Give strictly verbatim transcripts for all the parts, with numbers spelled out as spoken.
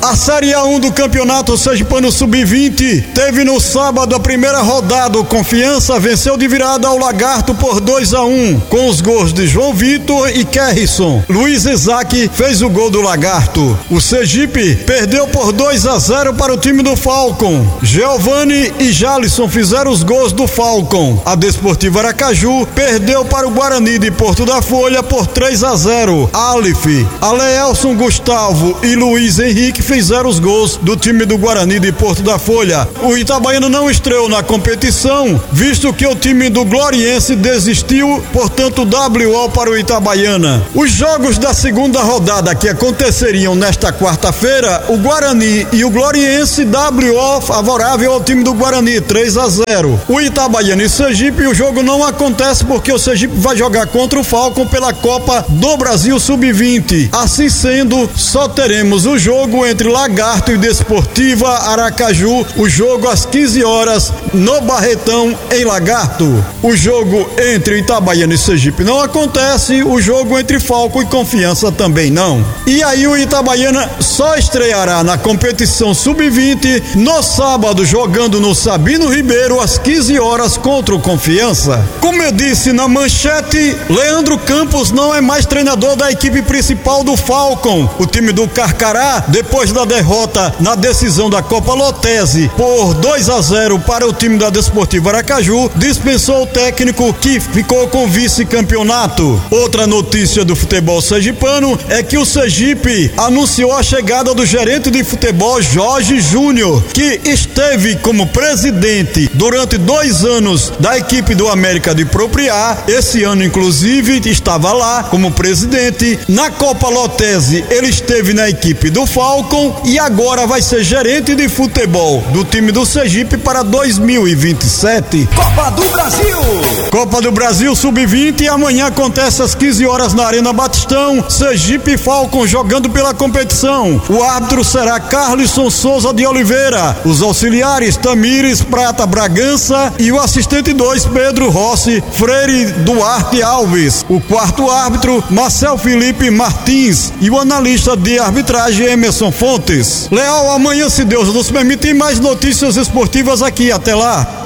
A Série A um do Campeonato Sergipano sub vinte teve no sábado a primeira rodada. O Confiança venceu de virada ao Lagarto por dois a um, com os gols de João Vitor e Kerrison. Luiz Isaac fez o gol do Lagarto. O Sergipe perdeu por dois a zero para o time do Falcon. Giovani e Jalisson fizeram os gols do Falcon. A Desportiva Aracaju perdeu para o Guarani de Porto da Folha por três a zero. Alif, Aleelson Gustavo e Luiz Henrique fizeram os gols do time do Guarani de Porto da Folha. O Itabaiano não estreou na competição, visto que o time do Gloriense desistiu, portanto W O para o Itabaiana. Os jogos da segunda rodada que aconteceriam nesta quarta-feira, o Guarani e o Gloriense, W O favorável ao time do Guarani, três a zero. O Itabaiana e Sergipe, o jogo não acontece porque o Sergipe vai jogar contra o Falcon pela Copa do Brasil sub vinte. Assim sendo, só teremos o jogo entre Lagarto e Desportiva Aracaju, o jogo às quinze horas no Barretão em Lagarto. O jogo entre Itabaiana e Sergipe não acontece, o jogo entre Falcon e Confiança também não. E aí o Itabaiana só estreará na competição sub vinte no sábado, jogando no Sabino Ribeiro às quinze horas contra o Confiança. Como eu disse na manchete, Leandro Campos não é mais treinador da equipe principal do Falcon. O time do Carcará, depois da derrota na decisão da Copa Lotese por dois a zero para o time da Desportiva Aracaju, dispensou o técnico que ficou com vice-campeonato. Outra notícia do futebol sergipano é que o Sergipe anunciou a chegada do gerente de futebol Jorge Júnior, que esteve como presidente durante dois anos da equipe do América de Propriá. Esse ano, inclusive, estava lá como presidente. Na Copa Lotese, ele esteve na equipe do Falcon e agora vai ser gerente de futebol do time do Sergipe para dois mil e vinte e sete. Copa do Brasil! Copa do Brasil sub vinte, amanhã acontece às quinze horas na Arena Batistão. Sergipe e Falcon jogando pela competição. O árbitro será Carlisson Souza de Oliveira. Os auxiliares Tamires Prata Bragança e o assistente dois Pedro Rossi Freire Duarte Alves. O quarto árbitro Marcel Felipe Martins e o analista de arbitragem Emerson Fontes. Leal, amanhã, se Deus nos permitir, mais notícias esportivas aqui. Até lá.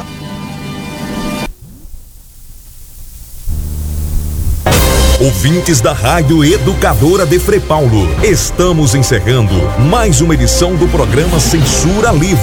Ouvintes da Rádio Educadora de Frei Paulo, estamos encerrando mais uma edição do programa Censura Livre.